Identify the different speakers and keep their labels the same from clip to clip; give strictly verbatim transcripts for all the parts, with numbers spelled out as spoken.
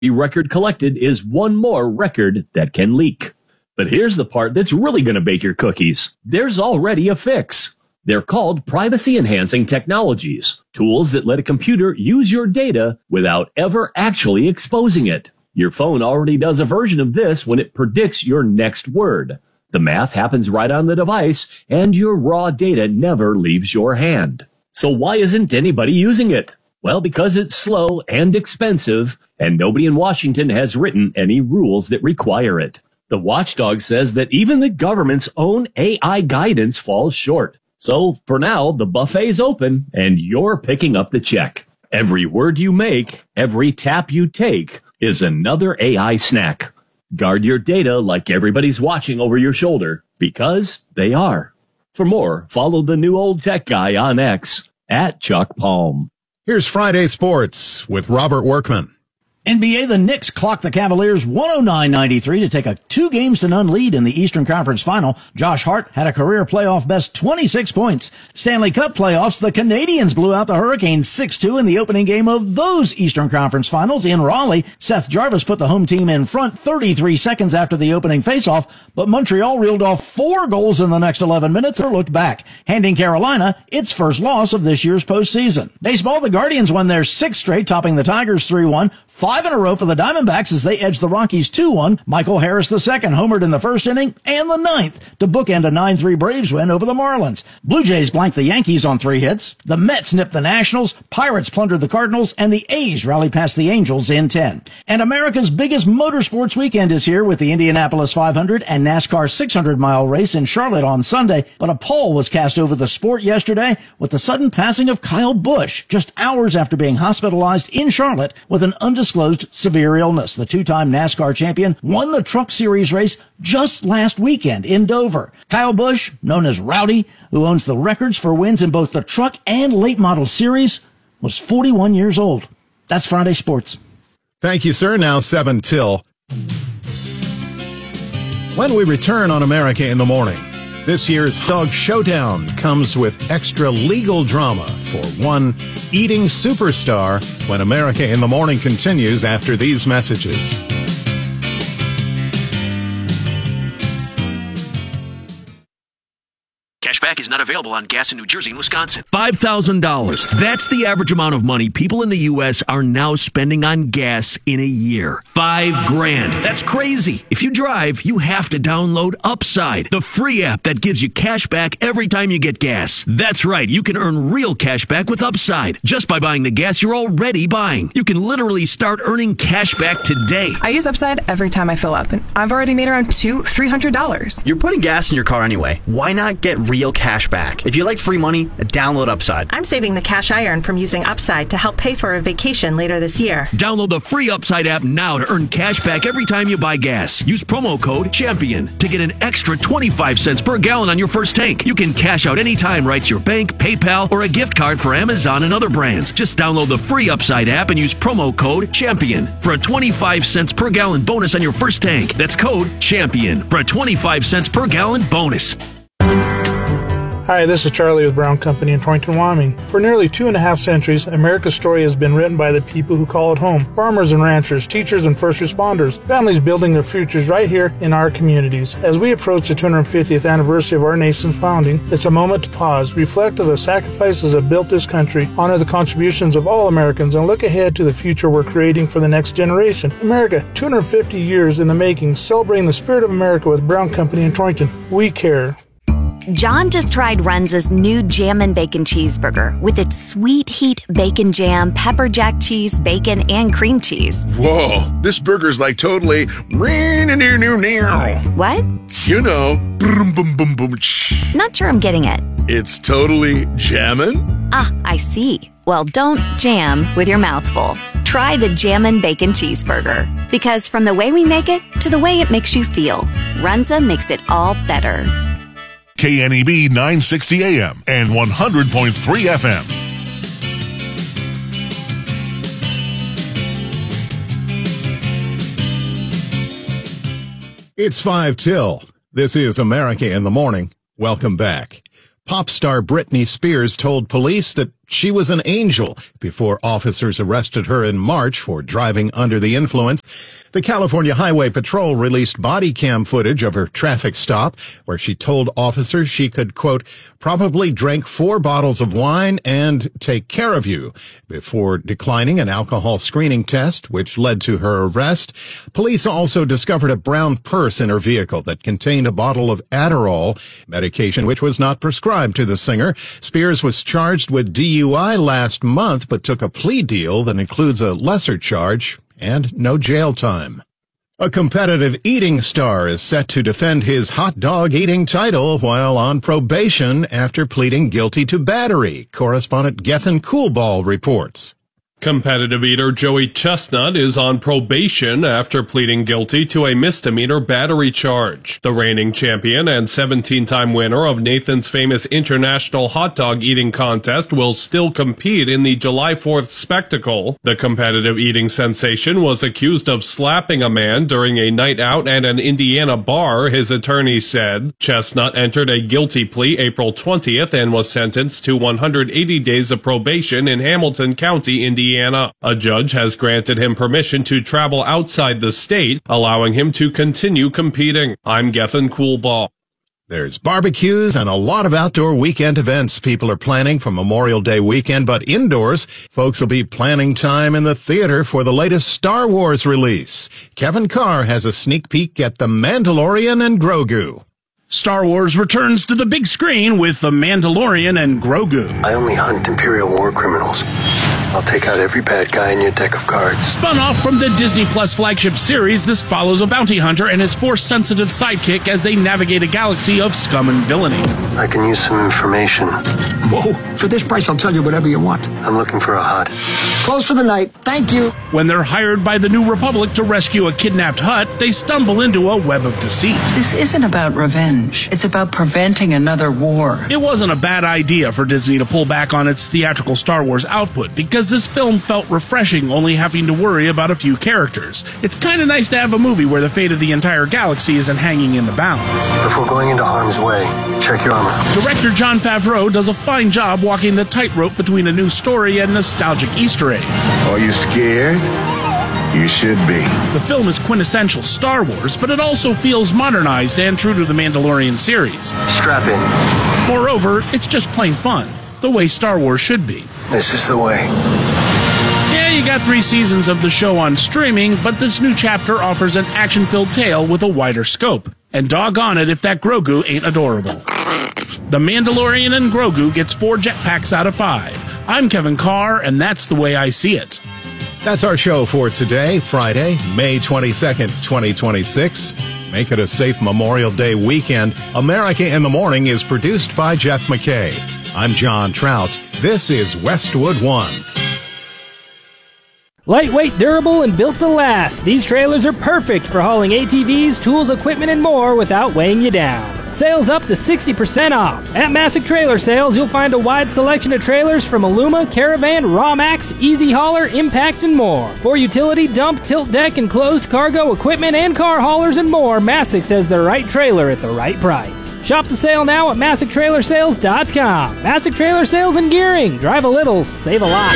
Speaker 1: record collected is one more record that can leak. But here's the part that's really going to bake your cookies. There's already a fix. They're called privacy-enhancing technologies, tools that let a computer use your data without ever actually exposing it. Your phone already does a version of this when it predicts your next word. The math happens right on the device, and your raw data never leaves your hand. So why isn't anybody using it? Well, because it's slow and expensive, and nobody in Washington has written any rules that require it. The watchdog says that even the government's own A I guidance falls short. So, for now, the buffet's open, and you're picking up the check. Every word you make, every tap you take, is another A I snack. Guard your data like everybody's watching over your shoulder, because they are. For more, follow the new old tech guy on X, at Chuck Palm.
Speaker 2: Here's Friday Sports with Robert Workman.
Speaker 3: N B A, the Knicks clocked the Cavaliers one oh nine ninety-three to take a two games to none lead in the Eastern Conference Final. Josh Hart had a career playoff best twenty-six points. Stanley Cup playoffs, the Canadians blew out the Hurricanes six two in the opening game of those Eastern Conference Finals in Raleigh. Seth Jarvis put the home team in front thirty-three seconds after the opening faceoff, but Montreal reeled off four goals in the next eleven minutes and looked back, handing Carolina its first loss of this year's postseason. Baseball, the Guardians won their sixth straight, topping the Tigers three one. Five in a row for the Diamondbacks as they edged the Rockies two one. Michael Harris the second homered in the first inning and the ninth to bookend a nine three Braves win over the Marlins. Blue Jays blanked the Yankees on three hits. The Mets nipped the Nationals. Pirates plundered the Cardinals, and the A's rallied past the Angels in ten. And America's biggest motorsports weekend is here with the Indianapolis five hundred and NASCAR six hundred mile race in Charlotte on Sunday. But a pall was cast over the sport yesterday with the sudden passing of Kyle Busch just hours after being hospitalized in Charlotte with an undisclosed severe illness. The two-time NASCAR champion won the Truck Series race just last weekend in Dover. Kyle Busch, known as Rowdy, who owns the records for wins in both the Truck and Late Model Series, was forty-one years old. That's Friday Sports.
Speaker 2: Thank you, sir. Now seven till. When we return on America in the Morning, this year's Dog Showdown comes with extra legal drama for one eating superstar when America in the Morning continues after these messages.
Speaker 4: Cashback is not available on gas in New Jersey and Wisconsin. five thousand dollars. That's the average amount of money people in the U S are now spending on gas in a year. Five grand. That's crazy. If you drive, you have to download Upside, the free app that gives you cash back every time you get gas. That's right. You can earn real cash back with Upside just by buying the gas you're already buying. You can literally start earning cash back today.
Speaker 5: I use Upside every time I fill up, and I've already made around two, three hundred dollars.
Speaker 6: You're putting gas in your car anyway. Why not get real cash back? If you like free money, download Upside.
Speaker 7: I'm saving the cash I earn from using Upside to help pay for a vacation later this year.
Speaker 4: Download the free Upside app now to earn cash back every time you buy gas. Use promo code CHAMPION to get an extra twenty-five cents per gallon on your first tank. You can cash out anytime right to your bank, PayPal, or a gift card for Amazon and other brands. Just download the free Upside app and use promo code CHAMPION for a twenty-five cents per gallon bonus on your first tank. That's code CHAMPION for a twenty-five cents per gallon bonus.
Speaker 8: Hi, this is Charlie with Brown Company in Torrington, Wyoming. For nearly two and a half centuries, America's story has been written by the people who call it home. Farmers and ranchers, teachers and first responders, families building their futures right here in our communities. As we approach the two hundred fiftieth anniversary of our nation's founding, it's a moment to pause, reflect on the sacrifices that built this country, honor the contributions of all Americans, and look ahead to the future we're creating for the next generation. America, two hundred fifty years in the making, celebrating the spirit of America with Brown Company in Torrington. We care.
Speaker 9: John just tried Runza's new Jammin' Bacon Cheeseburger with its sweet heat bacon jam, pepper jack cheese, bacon, and cream cheese.
Speaker 10: Whoa, this burger's like totally...
Speaker 9: What?
Speaker 10: You know.
Speaker 9: Not sure I'm getting it.
Speaker 10: It's totally jammin'?
Speaker 9: Ah, I see. Well, don't jam with your mouth full. Try the Jammin' Bacon Cheeseburger. Because from the way we make it to the way it makes you feel, Runza makes it all better.
Speaker 11: K N E B nine sixty A M and one hundred point three F M.
Speaker 2: It's five till. This is America in the Morning. Welcome back. Pop star Britney Spears told police that she was an angel before officers arrested her in March for driving under the influence. The California Highway Patrol released body cam footage of her traffic stop where she told officers she could, quote, probably drink four bottles of wine and take care of you before declining an alcohol screening test, which led to her arrest. Police also discovered a brown purse in her vehicle that contained a bottle of Adderall, medication which was not prescribed to the singer. Spears was charged with D U I last month, but took a plea deal that includes a lesser charge and no jail time. A competitive eating star is set to defend his hot dog eating title while on probation after pleading guilty to battery. Correspondent Gethin Coolball reports.
Speaker 12: Competitive eater Joey Chestnut is on probation after pleading guilty to a misdemeanor battery charge. The reigning champion and seventeen-time winner of Nathan's Famous International Hot Dog Eating Contest will still compete in the July fourth spectacle. The competitive eating sensation was accused of slapping a man during a night out at an Indiana bar, his attorney said. Chestnut entered a guilty plea April twentieth and was sentenced to one hundred eighty days of probation in Hamilton County, Indiana. A judge has granted him permission to travel outside the state, allowing him to continue competing. I'm Gethin Coolball.
Speaker 2: There's barbecues and a lot of outdoor weekend events people are planning for Memorial Day weekend, but indoors, folks will be planning time in the theater for the latest Star Wars release. Kevin Carr has a sneak peek at The Mandalorian and Grogu.
Speaker 13: Star Wars returns to the big screen with The Mandalorian and Grogu.
Speaker 14: I only hunt Imperial war criminals. I'll take out every bad guy in your deck of cards.
Speaker 13: Spun off from the Disney Plus flagship series, this follows a bounty hunter and his Force-sensitive sidekick as they navigate a galaxy of scum and villainy.
Speaker 14: I can use some information.
Speaker 15: Whoa, for this price I'll tell you whatever you want.
Speaker 14: I'm looking for a hut.
Speaker 15: Close for the night, thank you.
Speaker 13: When they're hired by the New Republic to rescue a kidnapped Hutt, they stumble into a web of deceit.
Speaker 16: This isn't about revenge. It's about preventing another war.
Speaker 13: It wasn't a bad idea for Disney to pull back on its theatrical Star Wars output, because this film felt refreshing, only having to worry about a few characters. It's kind of nice to have a movie where the fate of the entire galaxy isn't hanging in the balance.
Speaker 14: Before going into harm's way, check your armor.
Speaker 13: Director Jon Favreau does a fine job walking the tightrope between a new story and nostalgic Easter eggs.
Speaker 17: Are you scared? You should be.
Speaker 13: The film is quintessential Star Wars, but it also feels modernized and true to the Mandalorian series.
Speaker 14: Strap in.
Speaker 13: Moreover, it's just plain fun, the way Star Wars should be.
Speaker 14: This is the way.
Speaker 13: Yeah, you got three seasons of the show on streaming, but this new chapter offers an action-filled tale with a wider scope. And doggone it if that Grogu ain't adorable. The Mandalorian and Grogu gets four jetpacks out of five. I'm Kevin Carr, and that's the way I see it.
Speaker 2: That's our show for today, Friday, May twenty-second, twenty twenty-six. Make it a safe Memorial Day weekend. America in the Morning is produced by Jeff McKay. I'm John Trout. This is Westwood One.
Speaker 18: Lightweight, durable, and built to last. These trailers are perfect for hauling A T Vs, tools, equipment, and more without weighing you down. Sales up to sixty percent off. At Massic Trailer Sales, you'll find a wide selection of trailers from Aluma, Caravan, Rawmax, Easy Hauler, Impact, and more. For utility, dump, tilt deck, enclosed cargo, equipment, and car haulers and more, Massic says the right trailer at the right price. Shop the sale now at Massic Trailer Sales dot com. Massic Trailer Sales and Gearing. Drive a little, save a lot.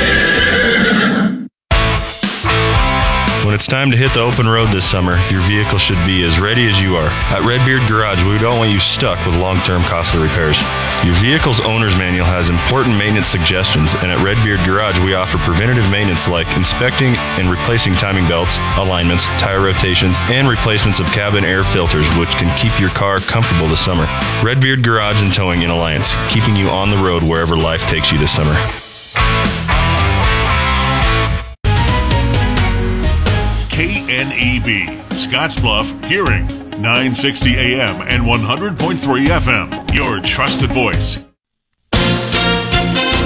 Speaker 19: When it's time to hit the open road this summer, your vehicle should be as ready as you are. At Redbeard Garage, we don't want you stuck with long-term costly repairs. Your vehicle's owner's manual has important maintenance suggestions, and at Redbeard Garage, we offer preventative maintenance like inspecting and replacing timing belts, alignments, tire rotations, and replacements of cabin air filters, which can keep your car comfortable this summer. Redbeard Garage and Towing in Alliance, keeping you on the road wherever life takes you this summer.
Speaker 11: K N E B, Scottsbluff, Hearing, nine sixty A M and one hundred point three F M. Your trusted voice.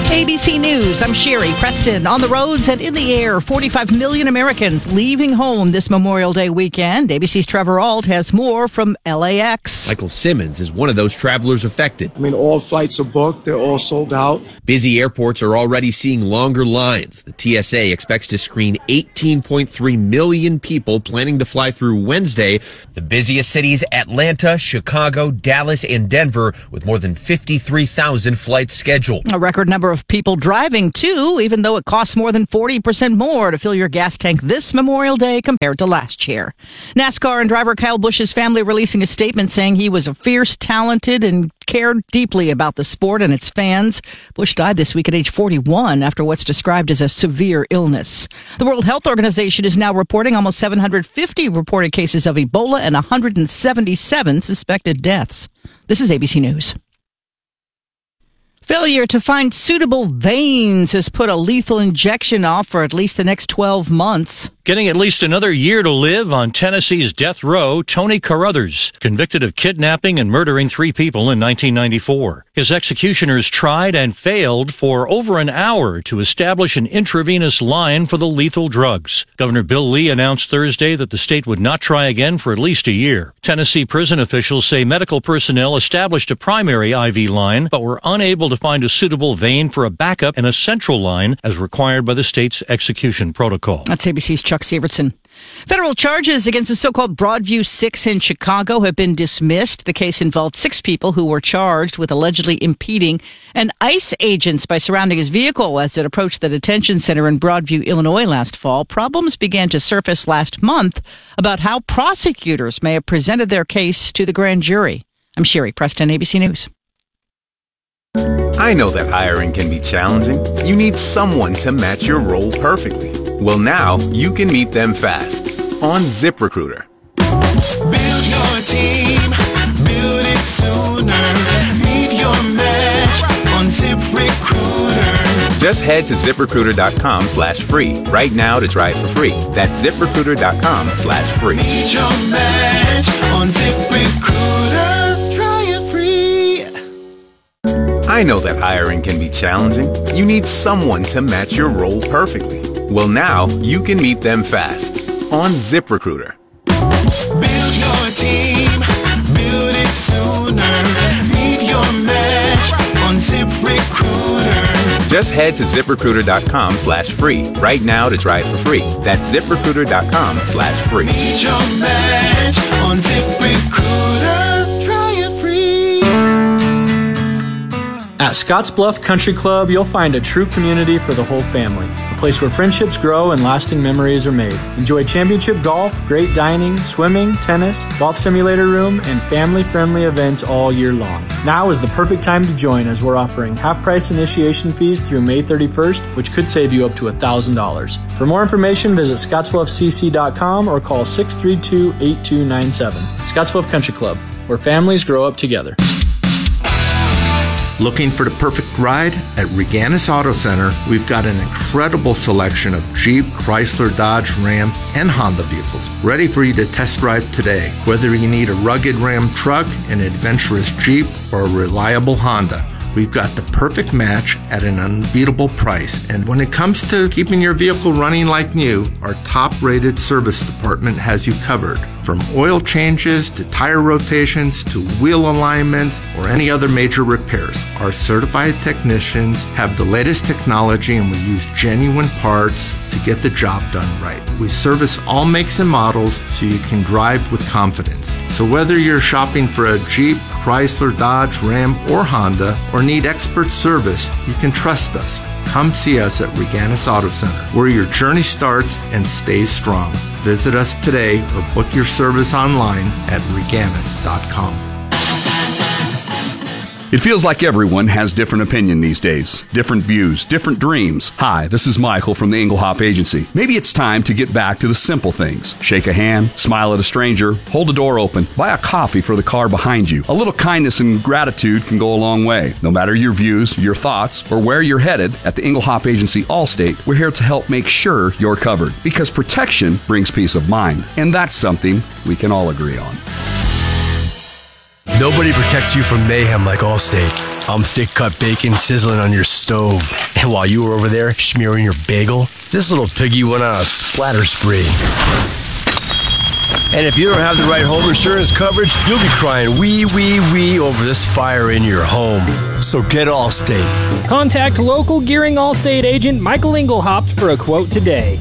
Speaker 20: A B C News, I'm Sherry Preston. On the roads and in the air, forty-five million Americans leaving home this Memorial Day weekend. A B C's Trevor Ault has more from L A X.
Speaker 21: Michael Simmons is one of those travelers affected.
Speaker 22: I mean, all flights are booked. They're all sold out.
Speaker 21: Busy airports are already seeing longer lines. The T S A expects to screen eighteen point three million people planning to fly through Wednesday. The busiest cities, Atlanta, Chicago, Dallas, and Denver, with more than fifty-three thousand flights scheduled.
Speaker 20: A record number of people driving, too, even though it costs more than forty percent more to fill your gas tank this Memorial Day compared to last year. NASCAR and driver Kyle Busch's family releasing a statement saying he was a fierce, talented, and cared deeply about the sport and its fans. Busch died this week at age forty-one after what's described as a severe illness. The World Health Organization is now reporting almost seven hundred fifty reported cases of Ebola and one hundred seventy-seven suspected deaths. This is A B C News. Failure to find suitable veins has put a lethal injection off for at least the next twelve months.
Speaker 23: Getting at least another year to live on Tennessee's death row, Tony Carruthers, convicted of kidnapping and murdering three people in nineteen ninety-four. His executioners tried and failed for over an hour to establish an intravenous line for the lethal drugs. Governor Bill Lee announced Thursday that the state would not try again for at least a year. Tennessee prison officials say medical personnel established a primary I V line, but were unable to find a suitable vein for a backup and a central line as required by the state's execution protocol.
Speaker 20: That's A B C's Chuck Severson. Federal charges against the so-called Broadview Six in Chicago have been dismissed. The case involved six people who were charged with allegedly impeding an ICE agent by surrounding his vehicle as it approached the detention center in Broadview, Illinois last fall. Problems began to surface last month about how prosecutors may have presented their case to the grand jury. I'm Sherry Preston, A B C News.
Speaker 24: I know that hiring can be challenging. You need someone to match your role perfectly. Well, now you can meet them fast on ZipRecruiter.
Speaker 25: Build your team, build it sooner. Meet your match on ZipRecruiter.
Speaker 24: Just head to ZipRecruiter.com slash free right now to try it for free. That's ZipRecruiter.com slash free.
Speaker 25: Meet your match on ZipRecruiter. Try it free.
Speaker 24: I know that hiring can be challenging. You need someone to match your role perfectly. Well, now you can meet them fast on ZipRecruiter.
Speaker 25: Build your team, build it sooner. Meet your match on ZipRecruiter.
Speaker 24: Just head to ZipRecruiter.com slash free right now to try it for free. That's ZipRecruiter.com slash free.
Speaker 25: Meet your match on ZipRecruiter. Try it free.
Speaker 26: At Scottsbluff Country Club, you'll find a true community for the whole family. A place where friendships grow and lasting memories are made. Enjoy championship golf, great dining, swimming, tennis, golf simulator room, and family-friendly events all year long. Now is the perfect time to join as we're offering half-price initiation fees through May thirty-first, which could save you up to one thousand dollars. For more information, visit Scottsbluff C C dot com or call six three two, eight two nine seven. Scottsbluff Country Club, where families grow up together.
Speaker 27: Looking for the perfect ride? At Reganis Auto Center, we've got an incredible selection of Jeep, Chrysler, Dodge, Ram, and Honda vehicles ready for you to test drive today. Whether you need a rugged Ram truck, an adventurous Jeep, or a reliable Honda, we've got the perfect match at an unbeatable price. And when it comes to keeping your vehicle running like new, our top-rated service department has you covered. From oil changes to tire rotations to wheel alignments or any other major repairs, our certified technicians have the latest technology and we use genuine parts to get the job done right. We service all makes and models so you can drive with confidence. So whether you're shopping for a Jeep, Chrysler, Dodge, Ram, or Honda, or need expert service, you can trust us. Come see us at Reganis Auto Center, where your journey starts and stays strong. Visit us today or book your service online at reganis dot com.
Speaker 28: It feels like everyone has different opinion these days, different views, different dreams. Hi, this is Michael from the Englehop Agency. Maybe it's time to get back to the simple things. Shake a hand, smile at a stranger, hold a door open, buy a coffee for the car behind you. A little kindness and gratitude can go a long way. No matter your views, your thoughts, or where you're headed, at the Englehop Agency Allstate, we're here to help make sure you're covered. Because protection brings peace of mind, and that's something we can all agree on.
Speaker 1: Nobody protects you from mayhem like Allstate. I'm thick-cut bacon sizzling on your stove. And while you were over there smearing your bagel, this little piggy went on a splatter spree. And if you don't have the right home insurance coverage, you'll be crying wee, wee, wee over this fire in your home. So get Allstate.
Speaker 18: Contact local Gearing Allstate agent Michael Engelhaupt for a quote today.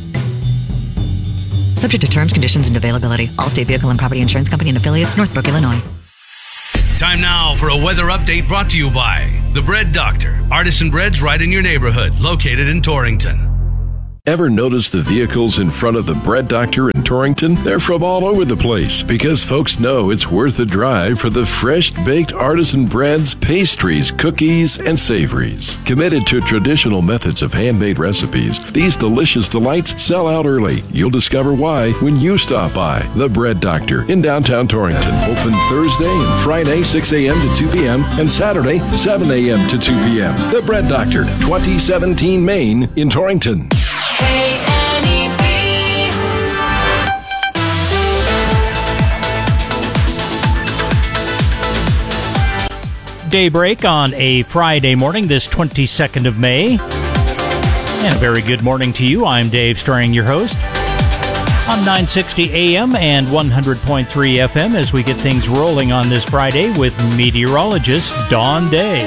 Speaker 3: Subject to terms, conditions, and availability. Allstate Vehicle and Property Insurance Company and Affiliates, Northbrook, Illinois.
Speaker 4: Time now for a weather update brought to you by The Bread Doctor. Artisan breads right in your neighborhood, located in Torrington.
Speaker 5: Ever notice the vehicles in front of the Bread Doctor in Torrington? They're from all over the place because folks know it's worth a drive for the fresh-baked artisan breads, pastries, cookies, and savories. Committed to traditional methods of handmade recipes, these delicious delights sell out early. You'll discover why when you stop by the Bread Doctor in downtown Torrington. Open Thursday and Friday, six a.m. to two p.m. and Saturday, seven a.m. to two p.m. The Bread Doctor, twenty seventeen Main in Torrington.
Speaker 23: Daybreak on a Friday morning, this twenty-second of May. And a very good morning to you. I'm Dave Strang, your host, on nine sixty A M and one hundred point three F M as we get things rolling on this Friday with meteorologist Dawn Day.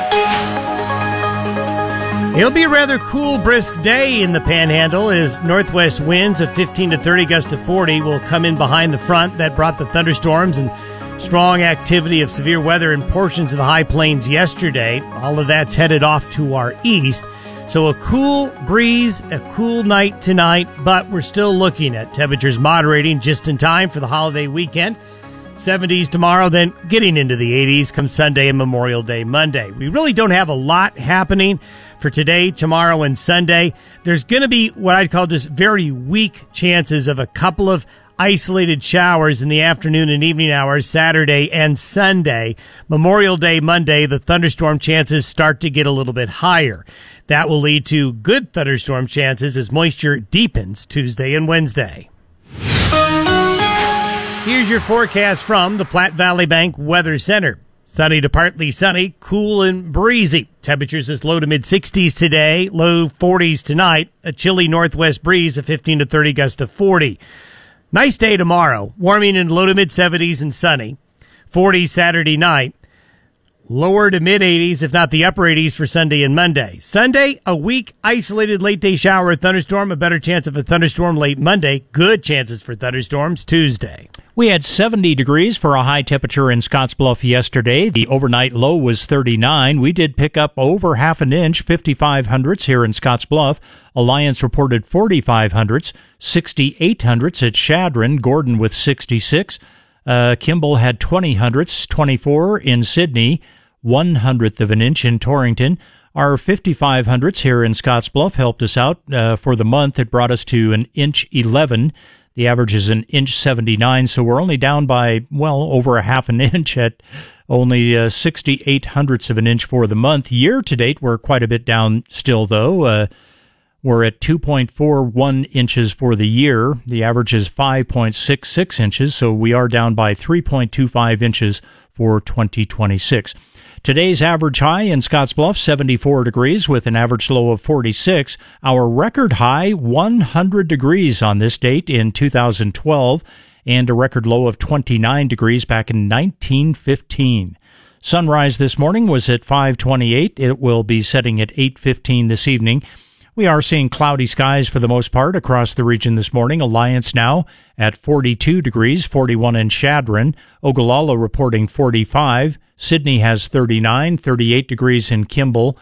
Speaker 6: It'll be a rather cool, brisk day in the Panhandle as northwest winds of fifteen to thirty, gusts to forty will come in behind the front that brought the thunderstorms and strong activity of severe weather in portions of the high plains yesterday. All of that's headed off to our east. So a cool breeze, a cool night tonight, but we're still looking at temperatures moderating just in time for the holiday weekend. seventies tomorrow, then getting into the eighties come Sunday and Memorial Day Monday. We really don't have a lot happening for today, tomorrow, and Sunday. There's going to be what I'd call just very weak chances of a couple of isolated showers in the afternoon and evening hours Saturday and Sunday. Memorial Day Monday, the thunderstorm chances start to get a little bit higher. That will lead to good thunderstorm chances as moisture deepens Tuesday and Wednesday. Here's your forecast from the Platte Valley Bank Weather Center. Sunny to partly sunny, cool and breezy. Temperatures is low to mid sixties today, low forties tonight. A chilly northwest breeze of fifteen to thirty, gust to forty. Nice day tomorrow, warming in low to mid seventies and sunny. forty Saturday night. Lower to mid eighties, if not the upper eighties for Sunday and Monday. Sunday, a weak, isolated late day shower or thunderstorm. A better chance of a thunderstorm late Monday. Good chances for thunderstorms Tuesday.
Speaker 23: We had seventy degrees for a high temperature in Scottsbluff yesterday. The overnight low was thirty-nine. We did pick up over half an inch, fifty-five hundredths here in Scottsbluff. Alliance reported forty-five hundredths, sixty-eight hundredths at Shadron. Gordon with sixty-six. Uh, Kimball had twenty hundredths, twenty-four in Sydney, one hundredth of an inch in Torrington. Our fifty-five hundredths here in Scottsbluff helped us out uh, for the month. It brought us to an inch eleven. The average is an inch seventy-nine, so we're only down by, well, over a half an inch at only uh, sixty-eight hundredths of an inch for the month. Year to date, we're quite a bit down still, though. Uh, we're at two point four one inches for the year. The average is five point six six inches, so we are down by three point two five inches for twenty twenty-six. Today's average high in Scottsbluff, seventy-four degrees with an average low of forty-six. Our record high, one hundred degrees on this date in two thousand twelve, and a record low of twenty-nine degrees back in nineteen fifteen. Sunrise this morning was at five twenty-eight. It will be setting at eight fifteen this evening. We are seeing cloudy skies for the most part across the region this morning. Alliance now at forty-two degrees, forty-one in Shadron. Ogallala reporting forty-five. Sydney has thirty-nine, thirty-eight degrees in Kimball.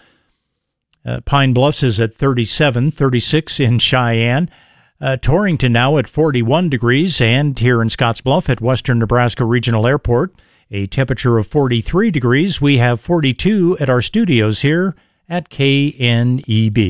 Speaker 23: Uh, Pine Bluffs is at thirty-seven, thirty-six in Cheyenne. Uh, Torrington now at forty-one degrees, and here in Scottsbluff at Western Nebraska Regional Airport, a temperature of forty-three degrees. We have forty-two at our studios here at K N E B.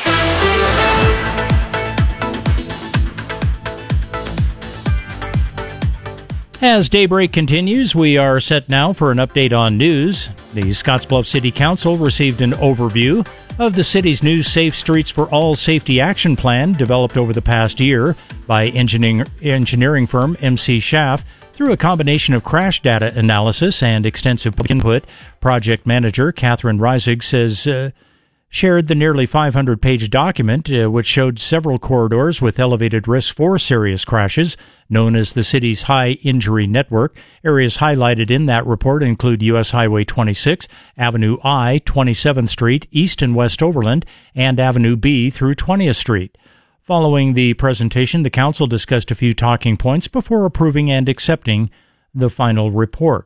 Speaker 23: As daybreak continues, we are set now for an update on news. The Scottsbluff City Council received an overview of the city's new Safe Streets for All Safety Action Plan developed over the past year by engineering, engineering firm M C Schaff. Through a combination of crash data analysis and extensive input, project manager Catherine Reisig says uh, shared the nearly five hundred page document, uh, which showed several corridors with elevated risk for serious crashes, known as the city's high injury network. Areas highlighted in that report include U S Highway twenty-six, Avenue I, twenty-seventh Street, East and West Overland, and Avenue B through twentieth Street. Following the presentation, the council discussed a few talking points before approving and accepting the final report.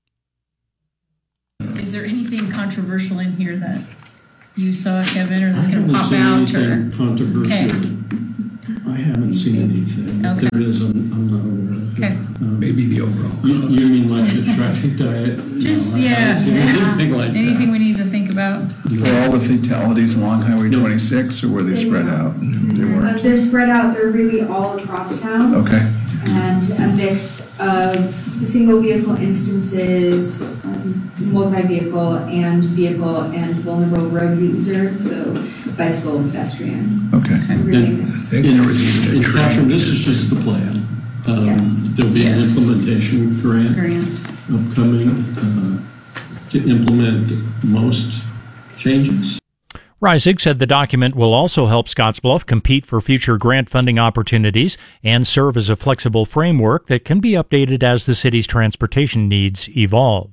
Speaker 7: Is there anything controversial in here that you saw, Kevin, or that's going to pop out? Or
Speaker 8: controversial.
Speaker 7: Okay.
Speaker 8: I haven't seen anything.
Speaker 7: Okay.
Speaker 8: If there is, I'm, I'm not aware of it.
Speaker 7: Okay.
Speaker 8: Um, Maybe the overall. You, you mean like the traffic diet?
Speaker 7: Just,
Speaker 8: no, I
Speaker 7: yeah.
Speaker 8: haven't seen anything like
Speaker 7: Anything
Speaker 8: that.
Speaker 7: we need to think about?
Speaker 9: Were all the fatalities along Highway twenty-six, or were they spread out? They
Speaker 10: Uh,
Speaker 9: weren't.
Speaker 10: they're spread out. They're really all across town.
Speaker 9: Okay.
Speaker 10: And a mix of single vehicle instances, um, multi-vehicle, and vehicle and vulnerable road user, so bicycle and pedestrian.
Speaker 9: Okay.
Speaker 10: Really
Speaker 8: And,
Speaker 10: mixed.
Speaker 8: I think there was even a Catherine, this is just the plan. Um,
Speaker 10: Yes.
Speaker 8: There'll be
Speaker 7: Yes.
Speaker 8: an implementation grant,
Speaker 7: Grant.
Speaker 8: upcoming uh, to implement most changes.
Speaker 23: Reisig said the document will also help Scottsbluff compete for future grant funding opportunities and serve as a flexible framework that can be updated as the city's transportation needs evolve.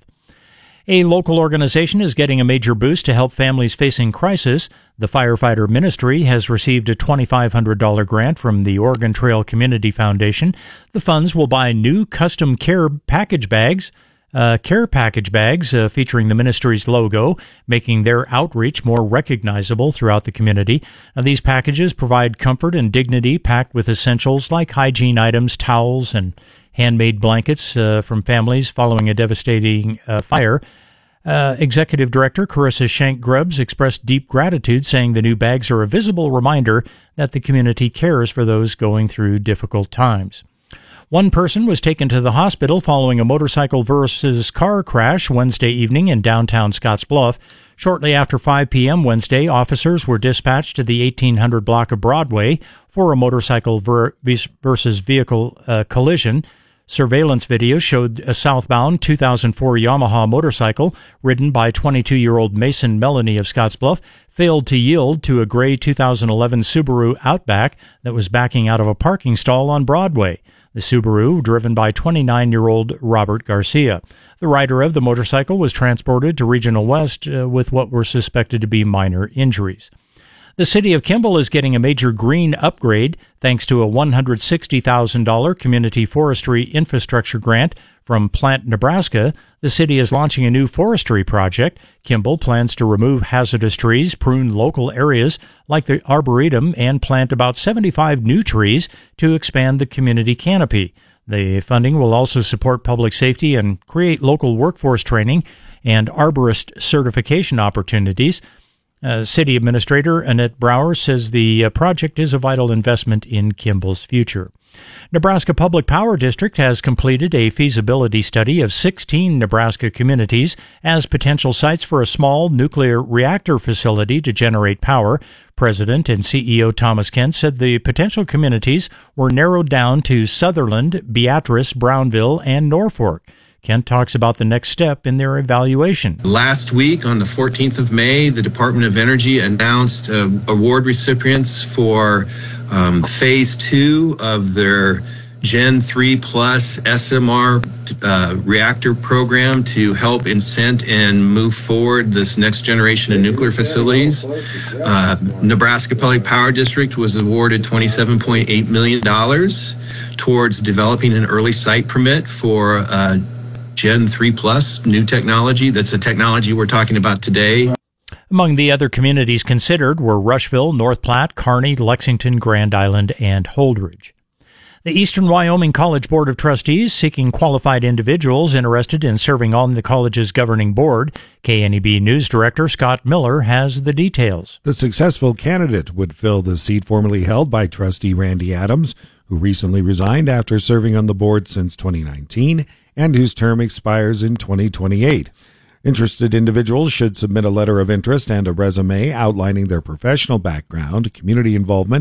Speaker 23: A local organization is getting a major boost to help families facing crisis. The Firefighter Ministry has received a twenty-five hundred dollars grant from the Oregon Trail Community Foundation. The funds will buy new custom care package bags, uh, care package bags uh, featuring the ministry's logo, making their outreach more recognizable throughout the community. Now, these packages provide comfort and dignity packed with essentials like hygiene items, towels, and handmade blankets uh, from families following a devastating uh, fire. Uh, Executive Director Carissa Shank-Grubbs expressed deep gratitude, saying the new bags are a visible reminder that the community cares for those going through difficult times. One person was taken to the hospital following a motorcycle versus car crash Wednesday evening in downtown Scottsbluff. Shortly after five p.m. Wednesday, officers were dispatched to the eighteen hundred block of Broadway for a motorcycle ver- versus vehicle uh, collision. Surveillance video showed a southbound two thousand four Yamaha motorcycle ridden by twenty-two-year-old Mason Melanie of Scottsbluff failed to yield to a gray two thousand eleven Subaru Outback that was backing out of a parking stall on Broadway. The Subaru, driven by twenty-nine-year-old Robert Garcia. The rider of the motorcycle was transported to Regional West uh, with what were suspected to be minor injuries. The city of Kimball is getting a major green upgrade thanks to a one hundred sixty thousand dollars community forestry infrastructure grant from Plant Nebraska. The city is launching a new forestry project. Kimball plans to remove hazardous trees, prune local areas like the Arboretum, and plant about seventy-five new trees to expand the community canopy. The funding will also support public safety and create local workforce training and arborist certification opportunities. Uh, City Administrator Annette Brower says the uh, project is a vital investment in Kimball's future. Nebraska Public Power District has completed a feasibility study of sixteen Nebraska communities as potential sites for a small nuclear reactor facility to generate power. President and C E O Thomas Kent said the potential communities were narrowed down to Sutherland, Beatrice, Brownville, and Norfolk. Kent talks about the next step in their evaluation.
Speaker 12: Last week, on the fourteenth of May, the Department of Energy announced uh, award recipients for um, phase two of their Gen three plus S M R uh, reactor program to help incent and move forward this next generation of nuclear facilities. Uh, Nebraska Public Power District was awarded twenty-seven point eight million dollars towards developing an early site permit for uh, Gen three plus new technology. That's the technology we're talking about today.
Speaker 23: Among the other communities considered were Rushville, North Platte, Kearney, Lexington, Grand Island, and Holdridge. The Eastern Wyoming College Board of Trustees seeking qualified individuals interested in serving on the college's governing board. K N E B News Director Scott Miller has the details.
Speaker 15: The successful candidate would fill the seat formerly held by trustee Randy Adams, who recently resigned after serving on the board since twenty nineteen and whose term expires in twenty twenty-eight. Interested individuals should submit a letter of interest and a resume outlining their professional background, community involvement,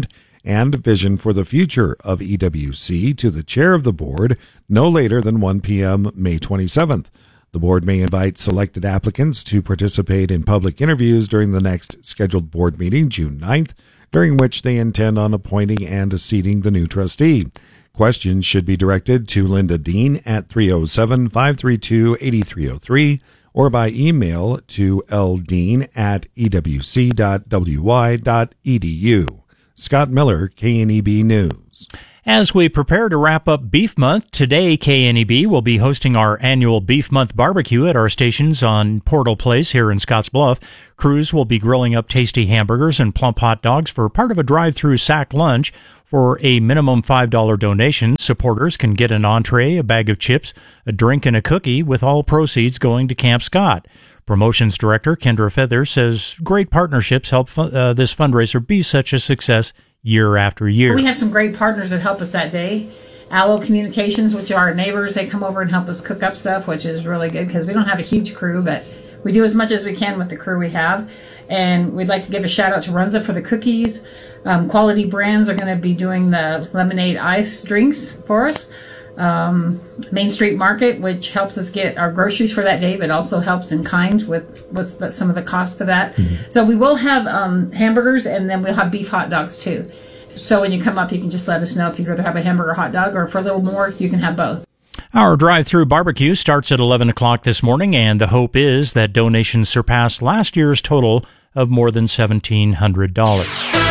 Speaker 15: and vision for the future of E W C to the chair of the board no later than one p.m. May twenty-seventh. The board may invite selected applicants to participate in public interviews during the next scheduled board meeting, June ninth, during which they intend on appointing and seating the new trustee. Questions should be directed to Linda Dean at three oh seven, five three two, eight three oh three or by email to ldean at e w c dot w y dot e d u. Scott Miller, K N E B News.
Speaker 2: As we prepare to wrap up Beef Month, today K N E B will be hosting our annual Beef Month barbecue at our stations on Portal Place here in Scottsbluff. Crews will be grilling up tasty hamburgers and plump hot dogs for part of a drive-through sack lunch. For a minimum five dollars donation, supporters can get an entree, a bag of chips, a drink, and a cookie, with all proceeds going to Camp Scott. Promotions Director Kendra Feather says great partnerships help fu- uh, this fundraiser be such a success year after year.
Speaker 7: We have some great partners that help us that day. Allo Communications, which are our neighbors, they come over and help us cook up stuff, which is really good because we don't have a huge crew, but we do as much as we can with the crew we have. And we'd like to give a shout out to Runza for the cookies. Um, Quality Brands are going to be doing the lemonade ice drinks for us. Um, Main Street Market, which helps us get our groceries for that day, but also helps in kind with, with the, some of the costs of that. Mm-hmm. So we will have um, hamburgers, and then we'll have beef hot dogs too. So when you come up, you can just let us know if you'd rather have a hamburger or hot dog, or for a little more, you can have both.
Speaker 2: Our drive-through barbecue starts at eleven o'clock this morning, and the hope is that donations surpass last year's total of more than seventeen hundred dollars.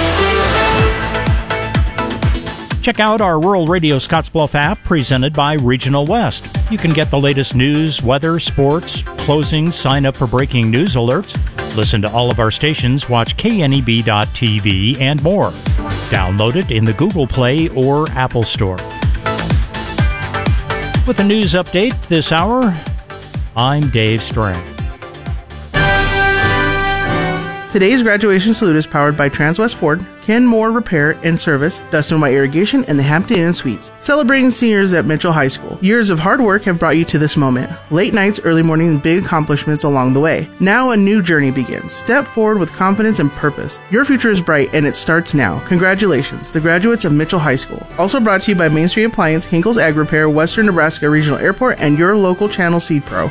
Speaker 2: Check out our Rural Radio Scottsbluff app presented by Regional West. You can get the latest news, weather, sports, closings, sign up for breaking news alerts, listen to all of our stations, watch K N E B dot T V, and more. Download it in the Google Play or Apple Store. With a news update this hour, I'm Dave Strang.
Speaker 11: Today's graduation salute is powered by Transwest Ford, Ken Moore Repair and Service, Dustin White Irrigation, and the Hampton Inn Suites. Celebrating seniors at Mitchell High School. Years of hard work have brought you to this moment. Late nights, early mornings, and big accomplishments along the way. Now a new journey begins. Step forward with confidence and purpose. Your future is bright, and it starts now. Congratulations, the graduates of Mitchell High School. Also brought to you by Main Street Appliance, Hinkle's Ag Repair, Western Nebraska Regional Airport, and your local Channel Seed Pro.